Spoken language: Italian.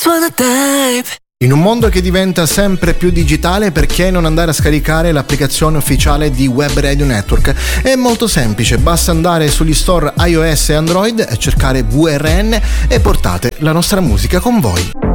In un mondo che diventa sempre più digitale, perché non andare a scaricare l'applicazione ufficiale di Web Radio Network? È molto semplice, basta andare sugli store iOS e Android e cercare VRN e portate la nostra musica con voi.